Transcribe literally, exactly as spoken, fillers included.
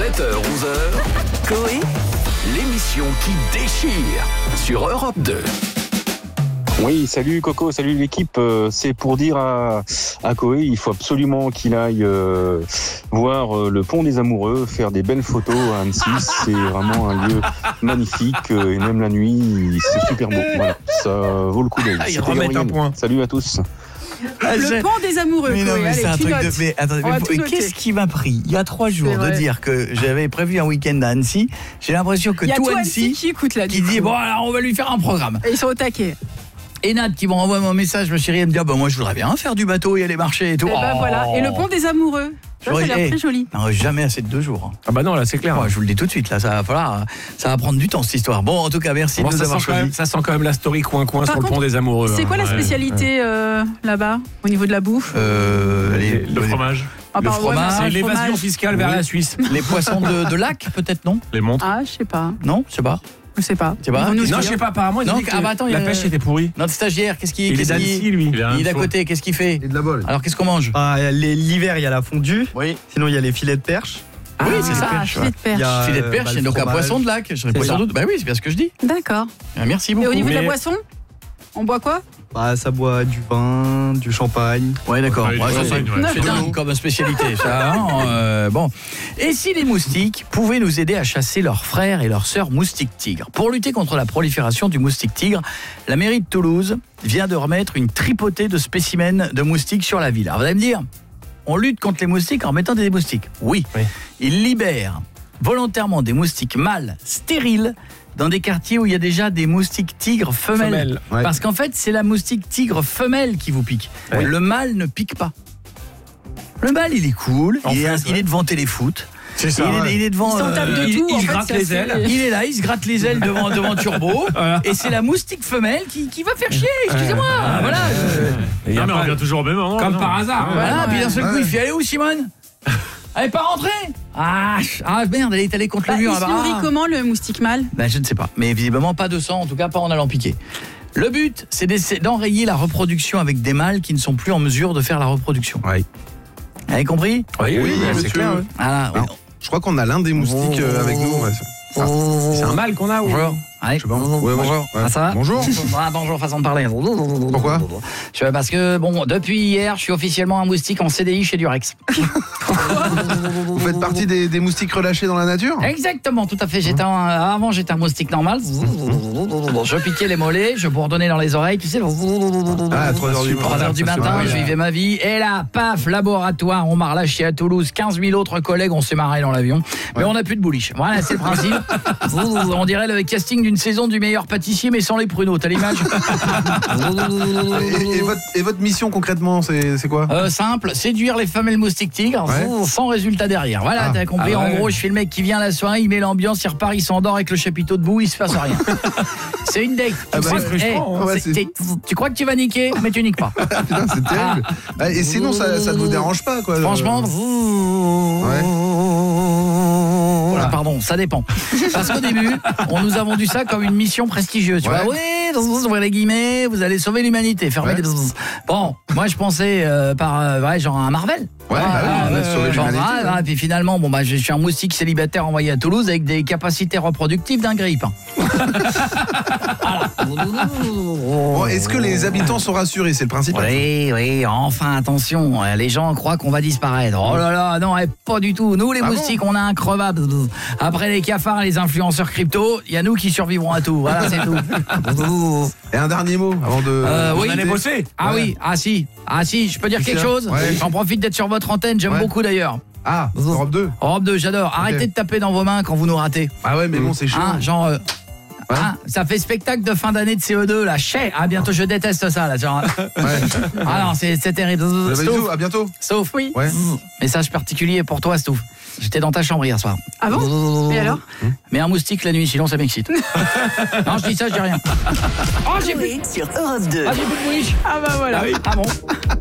sept heures onze heures, Coé, l'émission qui déchire sur Europe deux. Oui, salut Coco, salut l'équipe. Euh, c'est pour dire à, à Coé, il faut absolument qu'il aille euh, voir euh, le pont des Amoureux, faire des belles photos à Annecy. C'est vraiment un lieu magnifique euh, et même la nuit, c'est super beau. Voilà, ça vaut le coup d'œil. Ils remettent un point. Salut à tous. Le pont des Amoureux. Mais non, Coé. mais Allez, c'est un tu truc notes. de. Mais attendez, On va mais tout noter. qu'est-ce qui m'a pris il y a trois jours C'est de vrai. dire que j'avais prévu un week-end à Annecy. J'ai l'impression que Il y a tout tout Annecy, Annecy qui écoute là. qui du dit coup. bon alors on va lui faire un programme. Et ils sont au taquet. Et Nat qui m'envoie mon message, ma chérie, elle me dit ah bah moi je voudrais bien faire du bateau et aller marcher et tout. Et ben Oh. voilà. Et le pont des Amoureux. Ça, ça a l'air J'aurais- très joli. Non, jamais assez de deux jours. hein. Ah bah non, là c'est clair. Moi, je vous le dis tout de suite, là, ça va falloir, ça va prendre du temps cette histoire. Bon, en tout cas, merci Bon, de nous ça, avoir sent quand choisi. même, ça sent quand même la story coin-coin Par sur le contre, pont des Amoureux. C'est hein. quoi la Ouais. spécialité euh, là-bas, au niveau de la bouffe Euh, les, Le les- fromage. Ah, le bah, ouais, fromage, mais C'est le l'évasion fromage. fiscale vers Oui. la Suisse. les poissons de, de lac, peut-être, non Les montres. Ah, je sais pas. Non, je sais pas. Je sais pas. Tu sais pas Ils vont nous Non, Non, dire. je sais pas, apparemment, il Non, dit que ah bah attends, il y la a- pêche était pourrie. Notre stagiaire, qu'est-ce qu'il Il est qu'est-ce qu'il- d'Annecy, lui. Il est d'à côté, qu'est-ce qu'il fait Et de la bol. Alors, qu'est-ce qu'on mange Ah, les- l'hiver, il y a la fondue. Oui. Sinon, il y a les filets de perche. Ah, oui, c'est ça. Ah, filet de perche. Il y a, Filet de euh, perche, bah, c'est le donc un fromage. poisson de lac. Je réponds C'est sans ça. doute. Bah oui, c'est bien ce que je dis. D'accord. Ah, Merci Et beaucoup. au niveau de la Mais- boisson, on boit quoi Bah, ça boit du vin, du champagne. Ouais, d'accord. Ouais, Ouais, du ça, champagne, c'est ouais. c'est dingue comme spécialité, ça. hein, euh, bon. Et si les moustiques pouvaient nous aider à chasser leurs frères et leurs sœurs moustiques tigres? Pour lutter contre la prolifération du moustique tigre, la mairie de Toulouse vient de remettre une tripotée de spécimens de moustiques sur la ville. Alors vous allez me dire, on lutte contre les moustiques en mettant des moustiques. Oui. Oui. Ils libèrent volontairement des moustiques mâles stériles dans des quartiers où il y a déjà des moustiques tigres femelles. Femelles, ouais. Parce qu'en fait, c'est la moustique tigre femelle qui vous pique. Ouais. Le mâle ne pique pas. Le mâle, il est cool, En il, est, fait, il ouais. est devant Téléfoot. C'est Il est, il est devant. Ils s'en tapent de il, tout. il en se fait, gratte c'est les assez- ailes. il est là, il se gratte les ailes devant, devant Turbo. Et c'est la moustique femelle qui, qui va faire chier, excusez-moi. Ouais. Voilà. Et Non, mais on après- revient toujours au même moment. Comme non par hasard. hein. Voilà, ouais. puis d'un seul coup, Ouais. il fait aller où, Simone? Elle est pas rentrée. Ah, ch- ah merde, elle est allée contre Bah, le il mur. se là-bas. nourrit Ah. comment le moustique mâle Ben, je ne sais pas, mais visiblement pas de sang, en tout cas pas en allant piquer. Le but, c'est d'essa- d'enrayer la reproduction avec des mâles qui ne sont plus en mesure de faire la reproduction. Ouais. Vous avez compris? Oui, oui, Oui, c'est monsieur. clair. ouais. Ah, oui. Alors, je crois qu'on a l'un des moustiques euh, avec nous. ouais. C'est un mal qu'on a ou Bonjour. Allez, sais pas. Ouais, ouais. bonjour. Ouais. Ah, ça va? Bonjour. Ah, bonjour, façon de parler. Pourquoi? Je- Parce que, bon, depuis hier, je suis officiellement un moustique en C D I chez Durex. Vous faites partie des, des moustiques relâchés dans la nature? Exactement, tout à fait. J'étais un- avant, j'étais un moustique normal. Je piquais les mollets, je bourdonnais dans les oreilles, tu sais. Ah, à trois heures du trois heures du matin, je vivais ma vie. Et là, paf, laboratoire, on m'a relâché à Toulouse. quinze mille autres collègues, on s'est marré dans l'avion. Mais on n'a plus de bouliche. Voilà, c'est le principe. On dirait le casting d'une saison du meilleur pâtissier, mais sans les pruneaux. T'as l'image? Et, et votre, et votre mission concrètement, c'est c'est quoi? Euh, simple, séduire les femelles moustiques tigres, Ouais. sans résultat derrière. Voilà, Ah. t'as compris. Ah ouais. En gros, je suis le mec qui vient la soirée, il met l'ambiance, il repart, il s'endort avec le chapiteau debout, il se passe rien. C'est une date. Ah Tu bah, crois- c'est frustrant, eh, hein. Ouais, c'est- c'est- t'es- tu crois que tu vas niquer, mais tu niques pas. Putain, c'est terrible. Ah, et sinon, ça, ça ne vous dérange pas, quoi? Franchement, Ouais. voilà, pardon, ça dépend. Parce qu'au début, on nous a vendu ça comme une mission prestigieuse. Tu Ouais. vois, oui, ouvrez les guillemets, vous allez sauver l'humanité. Fermez Ouais. les... Bon, moi je pensais euh, par euh, ouais, genre un Marvel. Ouais, bah oui, on a sauvé genre, l'humanité, ah, ouais. ah, puis finalement, bon bah je suis un moustique célibataire envoyé à Toulouse avec des capacités reproductives d'un grippin. Bon, est-ce que les habitants sont rassurés? C'est le principe. Oui, oui, enfin attention, les gens croient qu'on va disparaître. Oh là là, non, eh, pas du tout. Nous les Ah moustiques, on a increvable. Après les cafards et les influenceurs crypto, il y a nous qui survivrons à tout. Voilà, c'est tout. Et un dernier mot avant de. Euh, de oui. On allait bosser. Ah Ouais. oui, ah si, ah si, je peux dire quelque Tiens, chose? ouais. J'en profite d'être sur votre antenne, j'aime Ouais. beaucoup d'ailleurs. Ah, Europe deux. Europe deux, j'adore. Arrêtez de taper dans vos mains quand vous nous ratez. Ah ouais, mais bon, c'est chaud. Hein, genre... euh, Ouais. hein, ça fait spectacle de fin d'année de C E deux là, chais. Ah bientôt je déteste ça là, genre. Ouais. Ah non, c'est c'est terrible. Bah, Stouff, bisous, à bientôt. Stouff. Oui. Ouais. Message particulier pour toi, Stouff. J'étais dans ta chambre hier soir. Ah bon Et alors Mais un moustique la nuit, sinon ça m'excite. Non, je dis ça, je dis rien. Oh, j'ai plus, Coé sur Europe deux. ah, j'ai plus de mouche. Ah bah voilà. Ah bon.